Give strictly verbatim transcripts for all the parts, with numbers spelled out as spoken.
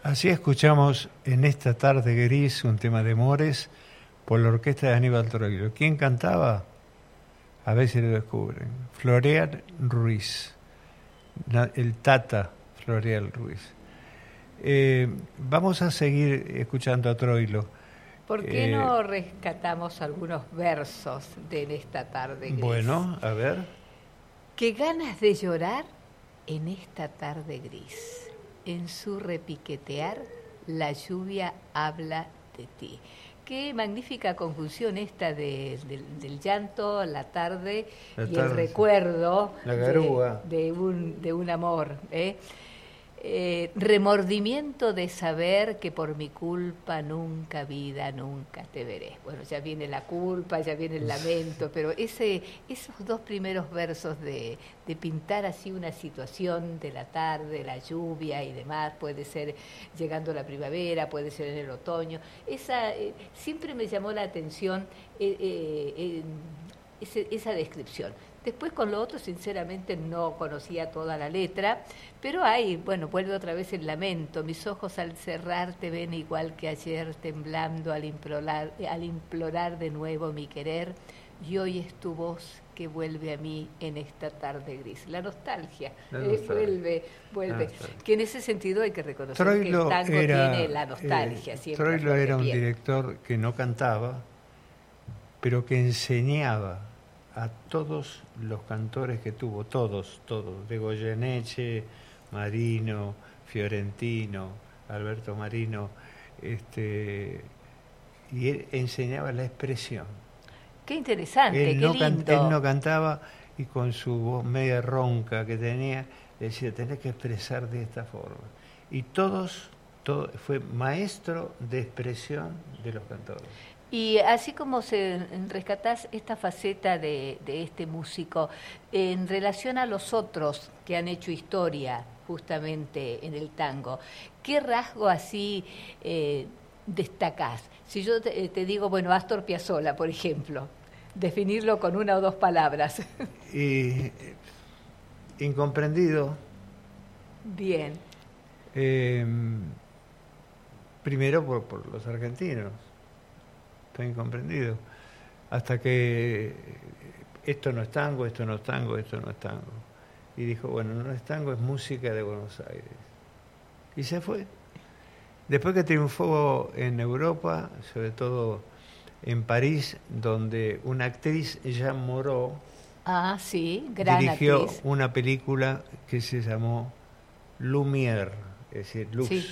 Así escuchamos En esta tarde gris, un tema de Mores, por la orquesta de Aníbal Troilo. ¿Quién cantaba? A ver si lo descubren. Floreal Ruiz, el Tata Floreal Ruiz. Eh, vamos a seguir escuchando a Troilo. ¿Por qué eh, no rescatamos algunos versos de En esta tarde gris? Bueno, a ver. Qué ganas de llorar en esta tarde gris. En su repiquetear, la lluvia habla de ti. Qué magnífica conjunción esta de, de, del llanto, la tarde la y tarde, el recuerdo la garúa. de, de, un, de un amor. ¿eh? Eh, remordimiento de saber que por mi culpa nunca, vida, nunca te veré. Bueno, ya viene la culpa, ya viene el lamento, pero ese, esos dos primeros versos de, de pintar así una situación de la tarde, la lluvia y demás, puede ser llegando la primavera, puede ser en el otoño, esa eh, siempre me llamó la atención eh, eh, eh, ese, esa descripción. Después con lo otro, sinceramente, no conocía toda la letra, pero ahí, bueno, vuelve otra vez el lamento. Mis ojos al cerrar te ven igual que ayer, temblando al implorar, al implorar de nuevo mi querer, y hoy es tu voz que vuelve a mí en esta tarde gris. La nostalgia, la eh, nostalgia. vuelve, vuelve. Que en ese sentido hay que reconocer Troilo que el tango era, tiene la nostalgia. Eh, siempre Troilo era un director que no cantaba, pero que enseñaba a todos los cantores que tuvo, todos, todos, de Goyeneche, Marino, Fiorentino, Alberto Marino, este, y él enseñaba la expresión. Qué interesante, él qué no lindo. Can, él no cantaba y con su voz media ronca que tenía, decía, tenés que expresar de esta forma. Y todos, todo, fue maestro de expresión de los cantores. Y así como se rescatás esta faceta de, de este músico, en relación a los otros que han hecho historia justamente en el tango, ¿qué rasgo así eh, destacás? Si yo te, te digo, bueno, Astor Piazzolla, por ejemplo, definirlo con una o dos palabras. Y, incomprendido. Bien. Eh, primero por, por los argentinos. Está incomprendido. Hasta que esto no es tango, esto no es tango, esto no es tango. Y dijo, bueno, no es tango, es música de Buenos Aires. Y se fue. Después que triunfó en Europa, sobre todo en París, donde una actriz, Jeanne Moreau, ah, sí, gran dirigió actriz. una película que se llamó Lumière, es decir, Luz. Sí.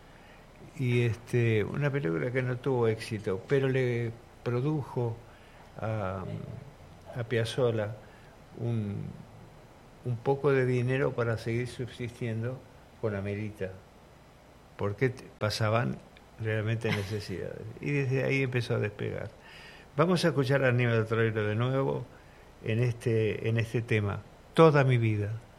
Y este, una película que no tuvo éxito, pero le produjo a, a Piazzolla un, un poco de dinero para seguir subsistiendo con Amelita, porque pasaban realmente necesidades. Y desde ahí empezó a despegar. Vamos a escuchar a Aníbal Troilo de nuevo en este, en este tema, Toda mi vida.